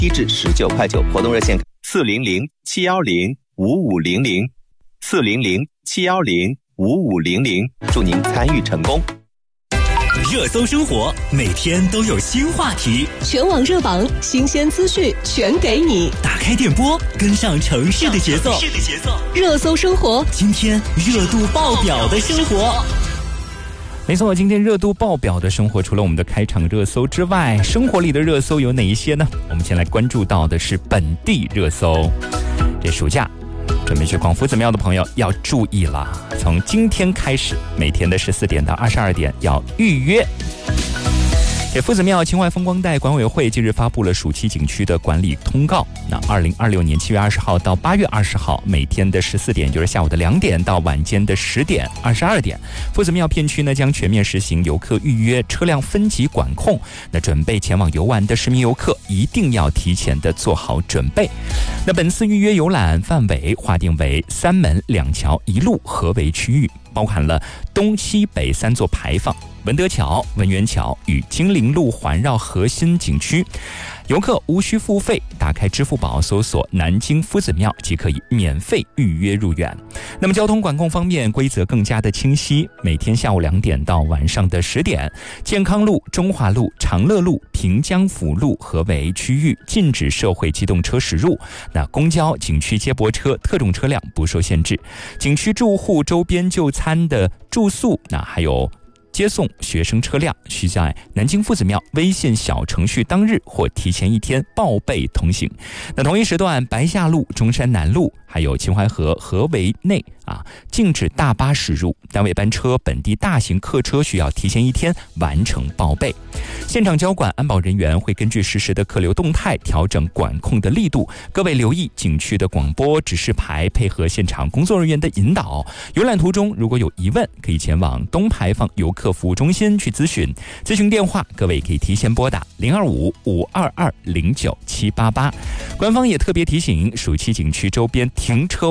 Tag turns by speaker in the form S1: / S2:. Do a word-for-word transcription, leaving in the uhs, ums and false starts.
S1: 低至十九块九。活动热线四零零七幺零五五零零四零零七幺零五五零零，祝您参与成功。
S2: 热搜生活，每天都有新话题，
S3: 全网热榜，新鲜资讯全给你。
S2: 打开电波，跟上城市的节奏。
S3: 热搜生活，
S2: 今天热度爆表的生活。
S4: 没错，今天热度爆表的生活，除了我们的开场热搜之外，生活里的热搜有哪一些呢？我们先来关注到的是本地热搜。这暑假准备去逛夫子庙的朋友要注意了，从今天开始，每天的十四点到二十二点要预约。这夫子庙秦淮风光带管委会近日发布了暑期景区的管理通告。那二零二六年七月二十号到八月二十号，每天的十四点，就是下午的两点到晚间的十点、二十二点，夫子庙片区呢将全面实行游客预约、车辆分级管控。那准备前往游玩的市民游客一定要提前的做好准备。那本次预约游览范围划定为三门两桥一路合围区域，包含了东西北三座牌坊、文德桥、文渊桥与金陵路环绕核心景区。游客无需付费，打开支付宝搜索南京夫子庙即可以免费预约入园。那么交通管控方面规则更加的清晰，每天下午两点到晚上的十点，健康路、中华路、长乐路、平江府路合围区域禁止社会机动车驶入。那公交、景区接驳车、特种车辆不受限制。景区住户周边就餐的住宿，那还有接送学生车辆需在南京夫子庙微信小程序当日或提前一天报备同行。那同一时段，白下路、中山南路还有秦淮河合围内啊，禁止大巴驶入，单位班车、本地大型客车需要提前一天完成报备。现场交管安保人员会根据实时的客流动态调整管控的力度，各位留意景区的广播指示牌，配合现场工作人员的引导。游览途中如果有疑问，可以前往东牌坊游客服务中心去咨询，咨询电话各位可以提前拨打零二五五二二零九七八八。官方也特别提醒，暑期景区周边停车